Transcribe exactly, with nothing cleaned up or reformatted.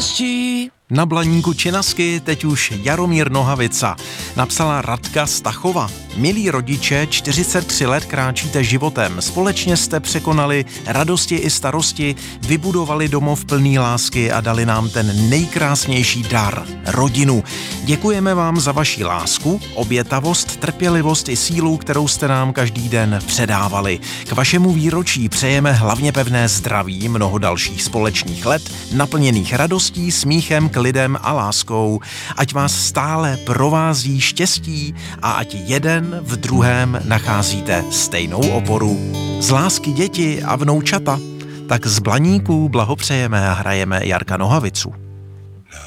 štěstí. Na Blaníku Činasky teď už Jaromír Nohavica. Napsala Radka Stachova. Milí rodiče, čtyřicet tři let kráčíte životem. Společně jste překonali radosti i starosti, vybudovali domov plný lásky a dali nám ten nejkrásnější dar – rodinu. Děkujeme vám za vaši lásku, obětavost, trpělivost i sílu, kterou jste nám každý den předávali. K vašemu výročí přejeme hlavně pevné zdraví, mnoho dalších společných let, naplněných radostí, smíchem, klidem a láskou. Ať vás stále provází štěstí a ať jeden v druhém nacházíte stejnou oporu. Z lásky děti a vnoučata, tak z Blaníků blahopřejeme a hrajeme Jarka Nohavicu.